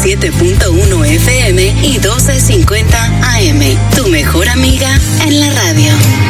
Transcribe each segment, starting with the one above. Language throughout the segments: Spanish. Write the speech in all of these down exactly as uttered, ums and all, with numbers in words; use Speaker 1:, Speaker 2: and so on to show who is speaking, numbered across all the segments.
Speaker 1: siete punto uno F M y doce cincuenta A M. Tu mejor amiga en la radio.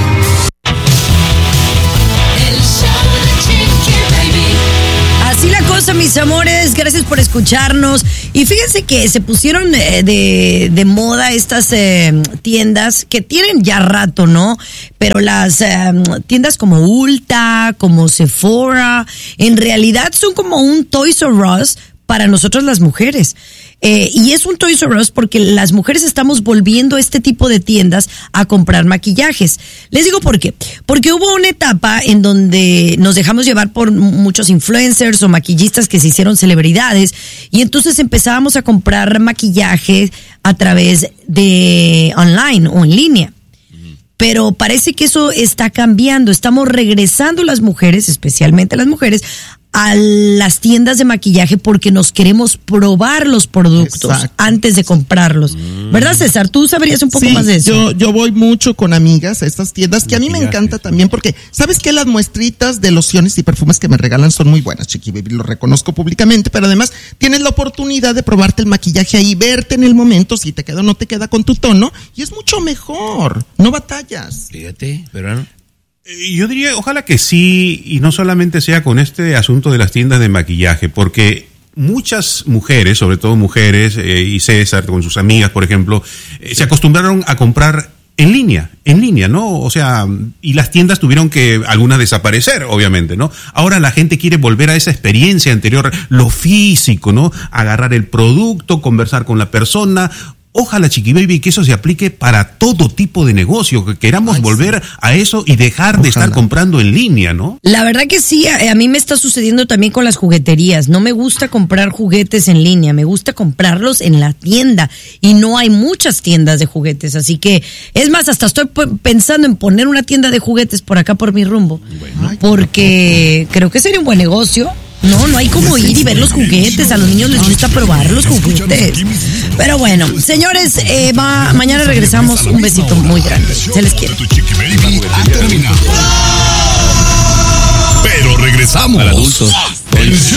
Speaker 2: Así la cosa, mis amores, gracias por escucharnos. Y fíjense que se pusieron eh, de, de moda estas eh, tiendas que tienen ya rato, ¿no? Pero las eh, tiendas como Ulta, como Sephora, en realidad son como un Toys R Us para nosotros las mujeres. Eh, y es un Toys R Us porque las mujeres estamos volviendo a este tipo de tiendas a comprar maquillajes. Les digo por qué. Porque hubo una etapa en donde nos dejamos llevar por muchos influencers o maquillistas que se hicieron celebridades y entonces empezábamos a comprar maquillaje a través de online o en línea. Pero parece que eso está cambiando. Estamos regresando las mujeres, especialmente las mujeres, a las tiendas de maquillaje porque nos queremos probar los productos. Exacto. Antes de comprarlos. ¿Verdad, César? ¿Tú sabrías un poco
Speaker 3: sí,
Speaker 2: más de eso?
Speaker 3: Yo, yo voy mucho con amigas a estas tiendas que a mí me encanta también porque, ¿sabes qué? Las muestritas de lociones y perfumes que me regalan son muy buenas, Chiqui Baby, lo reconozco públicamente, pero además tienes la oportunidad de probarte el maquillaje ahí, verte en el momento, si te queda o no te queda con tu tono, y es mucho mejor, no batallas.
Speaker 4: Fíjate, pero no. Yo diría, ojalá que sí, y no solamente sea con este asunto de las tiendas de maquillaje, porque muchas mujeres, sobre todo mujeres, eh, y César con sus amigas, por ejemplo, eh, se acostumbraron a comprar en línea, en línea, ¿no? O sea, y las tiendas tuvieron que, algunas desaparecer, obviamente, ¿no? Ahora la gente quiere volver a esa experiencia anterior, lo físico, ¿no? Agarrar el producto, conversar con la persona. Ojalá, Chiqui Baby, que eso se aplique para todo tipo de negocio, que queramos Ay, volver sí. a eso y dejar Ojalá. de estar comprando en línea, ¿no?
Speaker 2: La verdad que sí, a, a mí me está sucediendo también con las jugueterías. No me gusta comprar juguetes en línea, me gusta comprarlos en la tienda. Y no hay muchas tiendas de juguetes, así que, es más, hasta estoy p- pensando en poner una tienda de juguetes por acá por mi rumbo. Bueno. Porque creo que sería un buen negocio. No, no hay como ir y ver los juguetes. A los niños les gusta probar los juguetes. Pero bueno, señores, eh, va, mañana regresamos. Un besito muy grande. Se les quiere.
Speaker 5: Pero regresamos.